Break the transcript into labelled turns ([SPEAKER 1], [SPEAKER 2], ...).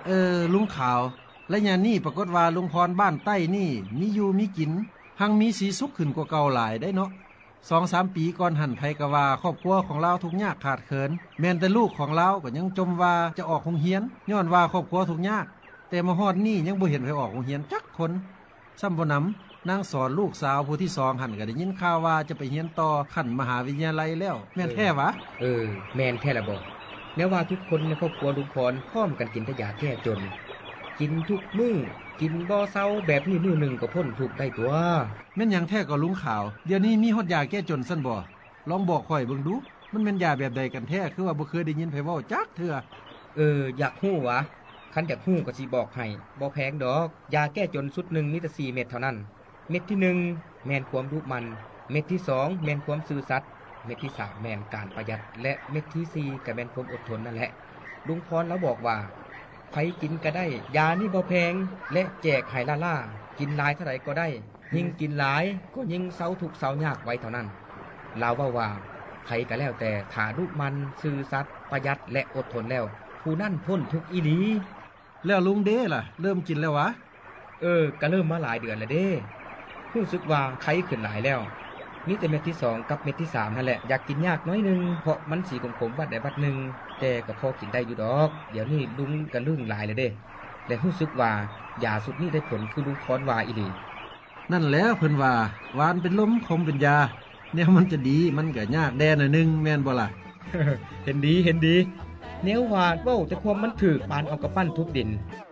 [SPEAKER 1] ลุงขาวและยามนี้ปรากฏว่าลุงพรบ้านใต้นี่มีอยู่มีกินหังมีสีสุขขึ้นกว่าเก่าหลายได้เนาะ2-3 ปีก่อนหันไผก็ว่าครอบครัวของเราทุกข์ยากขาดเขินแม้นแต่ลูกของเราก็ยังจมว่าจะออกโรงเรียนย้อนว่าครอบครัวทุกข์ยากแต่มาฮอดนี้ยังบ่เห็นไผออกโรงเรียนจักคนซ้ำบ่นำนางสอนลูกสาวผู้ที่2หันก็ได้ยินข่าวว่าจะไปเรียนต่อขั้นมหาวิทยาลัยแล้วแม่นแท้วะ
[SPEAKER 2] แม่นแท้ละบ่แม้ว่าทุกคนในครอบครัวลุงพรพร้อมกันกินแต่ยาแก้จนกินทุกมื้อกินบ่เซาแบบนี้มื้อนึงก็พ้นทุกข์ได้ตัว
[SPEAKER 1] แม่นหยังแท้ก็ลุงขาวเดี๋ยวนี้มีฮอดยาแก้จนซั่นบ่ลองบอกข่อยเบิ่งดูมันแม่นยาแบบใดกันแท้คือว่าบ่เคยได้ยินไผเว้าจักเทื่อ
[SPEAKER 2] อยากฮู้วะคันอยากฮู้ก็สิบอกให้บ่แพงดอกยาแก้จนสุดหนึ่งมีแต่4เม็ดเท่านั้นเม็ดที่1แม่นความดุมันเม็ดที่2แม่นความซื่อสัตย์เม็ดที่3แม่นการประหยัดและเม็ดที่4ก็แม่นความอดทนนั่นแหละลุงพรแล้วบอกว่าใครกินก็ได้ยานี่บ่แพงและแจกให้ล่ากินหลายเท่าใดก็ได้ยิ่งกินหลายก็ยิ่งเซาทุกข์เซายากไว้เท่านั้นลาวว่าใครก็แล้วแต่ถ้าดุมันซื่อสัตย์ประหยัดและอดทนแล้วผู้นั้นพ้นทุกข์อีหลี
[SPEAKER 1] แล้วลุงเด้ล่ะเริ่มกินแล้ววะ
[SPEAKER 2] ก็เริ่มมาหลายเดือนแล้วเด้รู้สึกว่าไข้ขึ้นหลายแล้วมีแต่เม็ดที่2กับเม็ดที่3นั่นแหละอยากกินยากน้อยนึงเพราะมันสีขมๆบัดใดบัดนึงแต่ก็พอกินได้อยู่ดอกเดี๋ยวนี้ลุงก็ลื่นหลายแล้วเด้และรู้สึกว่ายาสุดนี้ได้ผลคือลุงพรว่าอีหลี
[SPEAKER 1] นั่นแล้วเพิ่นว่าหวานเป็นลมคมเป็นยาแนวมันจะดีมันก็ยากแดนหน่อยนึงแม่นบ่ล่ะ
[SPEAKER 2] เห็นดีแนวว่าเว้าแต่ความมันถูกปานเอากระปั้นทุบดิน